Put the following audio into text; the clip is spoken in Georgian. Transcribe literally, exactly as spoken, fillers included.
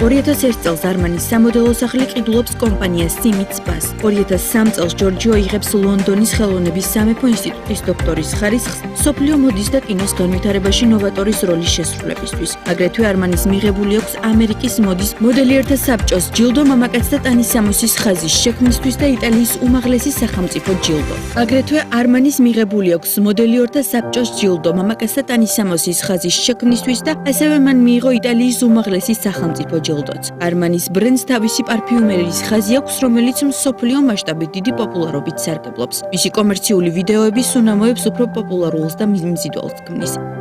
ორი ათას ერთ წელს არმანის სამოდელო სახლი ყიდულობს კომპანია Simits Bus. ორი ათას სამ წელს ჯორჯიო იღებს ლონდონის ხელოვნების სამეფო ინსტიტუტის დოქტორის ხარისხს მსოფლიო მოდის და კინოს განვითარებაში ნოვატორის როლის შესრულებისთვის. აგრეთვე არმანის მიღებული აქვს ამერიკის მოდის მოდელიერთა საბჭოს ჯილდო მამაკაცთა ტანისამოსის ხაზის შექმნისთვის და იტალიის უმაღლესი სახელმწიფო ჯილდო. აგრეთვე არმანის მიღებული აქვს მოდელიერთა საბჭოს ჯილდო მამაკაცთა ტანისამოსის ხაზის შექმნისთვის და ასევე მან მიიღო იტალიის უმაღლესი სახელმწიფო ჯილდოც. არმანის ბრენდს თავისი პარფიუმერიის ხაზი აქვს, რომელიც მსოფლიო მასშტაბით დიდი პოპულარობით სარგებლობს. მისი კომერციული ვიდეოები სუნამოებს უფრო პოპულარულს და მიმზიდველს ქმნის.